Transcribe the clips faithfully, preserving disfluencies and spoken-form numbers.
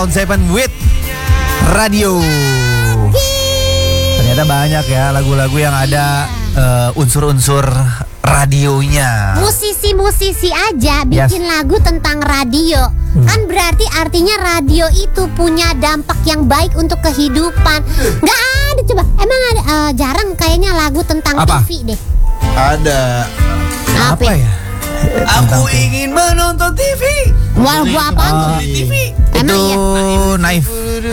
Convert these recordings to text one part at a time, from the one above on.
Seven with radio. Ternyata banyak ya lagu-lagu yang ada uh, unsur-unsur radionya. Musisi-musisi aja bikin yes. lagu tentang radio. Hmm. Kan berarti artinya radio itu punya dampak yang baik untuk kehidupan. Gak ada coba. Emang ada uh, jarang kayaknya lagu tentang apa? T V deh. Ada. Apa, apa ya? Aku ingin menonton T V. Wah, gua apaan tuh? T V. Emang itu iya? naif.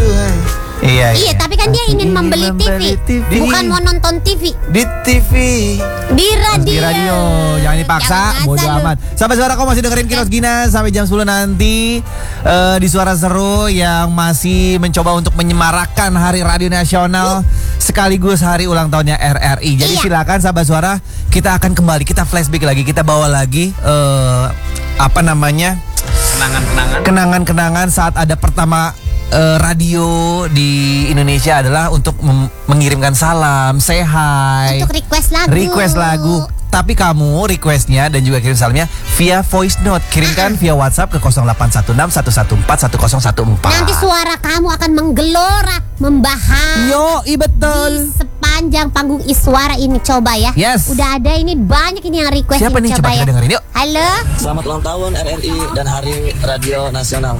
Iya, iya, tapi kan dia ingin membeli T V, T V, bukan mau nonton T V. Di T V. Di radio. Di radio, jangan dipaksa, bodo amat. Sampai suara kau masih dengerin Kinos Gina sampai jam sepuluh nanti uh, di Suara Seru yang masih mencoba untuk menyemarakkan Hari Radio Nasional sekaligus hari ulang tahunnya R R I. Jadi iya. silakan sahabat suara, kita akan kembali, kita flashback lagi, kita bawa lagi uh, apa namanya? Kenangan-kenangan. Kenangan-kenangan saat ada pertama Uh, radio di Indonesia adalah untuk mem- mengirimkan salam, say hi, untuk request lagu. Request lagu. Tapi kamu requestnya dan juga kirim salamnya via voice note. Kirimkan via WhatsApp ke nol delapan satu enam satu satu empat satu nol satu empat. Nanti suara kamu akan menggelora, membahas. Yo, i betul. Di sepanjang panggung Iswara ini, coba ya. Yes. Udah ada ini banyak ini yang request. Siapa nih? Coba ya. kita dengerin yuk. Halo. Selamat ulang tahun R R I dan Hari Radio Nasional.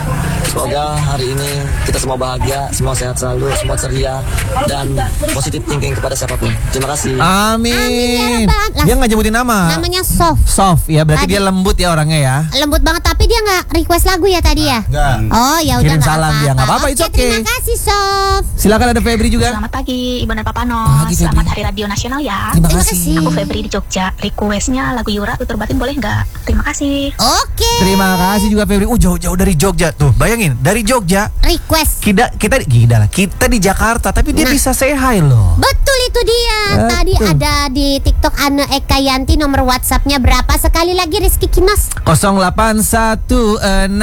Semoga hari ini kita semua bahagia, semua sehat selalu, semua ceria dan positive thinking kepada siapapun. Terima kasih. Amin. Amin ya, dia nggak nyebutin nama. Namanya Soft. Soft ya, berarti tadi. dia lembut ya orangnya ya. Lembut banget, tapi dia nggak request lagu ya tadi ya. Enggak. Oh ya udah. Kirim salam dia, nggak apa-apa, itu oke. Terima kasih Soft. Silakan, ada Febri juga. Selamat pagi Ibu dan Papa Nos. Pagi, Selamat Hari Radio Nasional ya. Terima kasih. Aku Febri di Jogja. Requestnya lagu Yura Tutur Batin boleh nggak? Terima kasih. Oke. Terima kasih juga Febri. Uh jauh-jauh dari Jogja tuh. Bayangin dari Jogja. Request. Kita kita gila lah. Kita di Jakarta tapi dia Nah. bisa say hi loh. Betul itu dia. Betul. Tadi ada di TikTok Anne Eka Yanti, nomor WhatsAppnya berapa? Sekali lagi Rizky Kinos. nol delapan satu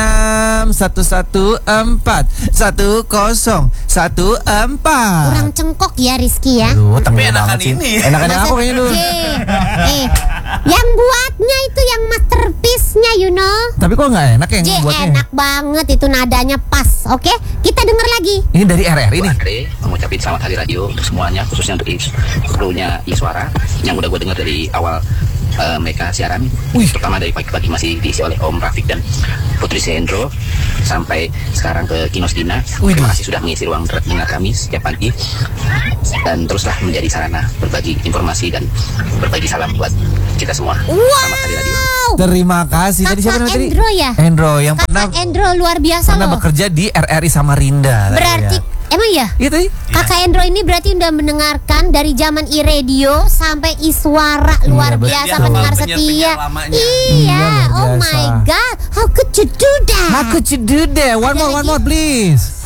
enam satu satu empat satu nol satu empat. Kurang cengkok ya Rizky ya. Aduh, Tapi tengil enakan banget sih. ini. Enakan yang aku kayaknya lu. Eh, eh, yang buatnya itu yang masterpiece-nya, you know. Tapi kok nggak enak yang J, buatnya? enak banget itu, nadanya pas. Oke, kita denger lagi. Ini dari R R I nih. Andre mengucapkan selamat hari radio untuk semuanya, khususnya untuk krunya Iswara yang udah gue dengar dari awal uh, mereka siaran. Wih. Pertama dari pagi-pagi masih diisi oleh Om Rafiq dan Putri Sendro sampai sekarang ke Kinos Dina. Wih. Terima kasih sudah mengisi ruang dengar kami setiap pagi dan teruslah menjadi sarana berbagi informasi dan berbagi salam buat kita semua. Wow. Selamat hari radio. Terima kasih. Tadi siapa namanya tadi? Endro ya? Endro yang pernah Kakak Endro luar biasa pernah loh. bekerja di R R I Samarinda. Berarti emang ya? Iya tadi. Kakak Endro ini berarti udah mendengarkan dari zaman iRadio sampai Iswara, luar betul. biasa Iya, pendengar penyiar-penyiar setia. lamanya. Iya, Iya, luar oh biasa. my god, how could you do that? How could you do that? One more, one more please.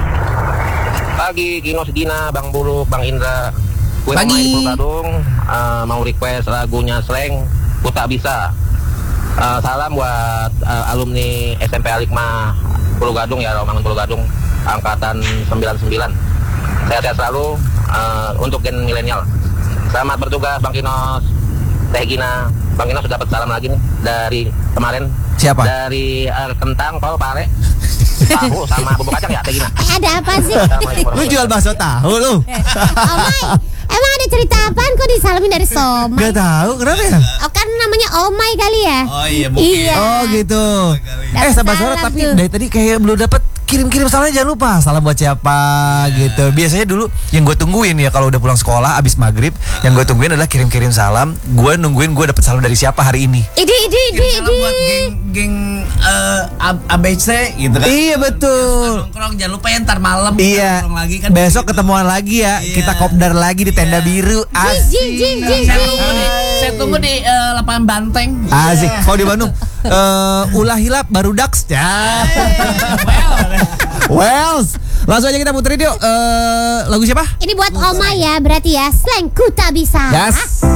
Pagi Kinos Gina, Bang Buluk, Bang Indra. Gue Pagi. Mama Ibu Gadung, uh, mau request lagunya Slang, Ku Tak Bisa. Uh, salam buat uh, alumni S M P Alikma Pulau Gadung ya, Romangun Pulau Gadung, angkatan sembilan puluh sembilan. Sehat-sehat selalu uh, untuk gen milenial. Selamat bertugas Bang Kinos, Teh Gina. Bang Kinos sudah dapat salam lagi nih dari kemarin. Siapa? Dari uh, kentang, kol, pare, tahu sama bubuk kacang ya, Teh Gina. Eh, ada apa sih? Lu jual bakso tahu lu? Oh my, emang ada cerita apaan kok disalamin dari Somai? Gak tahu, kenapa ya? Oh kan namanya Omai kali ya? Oh iya, mungkin. Iya. Oh gitu. Dapet Eh sahabat suara, salam tapi tuh. dari tadi kayak belum dapat. Kirim-kirim salamnya jangan lupa. Salam buat siapa gitu. Biasanya dulu yang gue tungguin ya kalau udah pulang sekolah abis maghrib, yang gue tungguin adalah kirim-kirim salam. Gue nungguin gue dapet salam dari siapa hari ini. Ide, ide, ide, Kirim salam ide. buat geng geng uh, A B C gitu kan. Iya betul. Nongkrong jangan lupa ya ntar malam Iya. nongkrong lagi kan. Besok ketemuan lagi ya. Iya. Kita kopdar lagi di tenda biru. Jing, Asik. jing, jing, Saya jing. tunggu di, saya tunggu di uh, lapangan Banteng. Asik. Kalau di Bandung, eh, ulah hilap baru daks. Ya. Wells. Langsung aja kita puterin yuk. Eh, lagu siapa? Ini buat Omai ya berarti ya. Slang Ku Tak Bisa. Yes.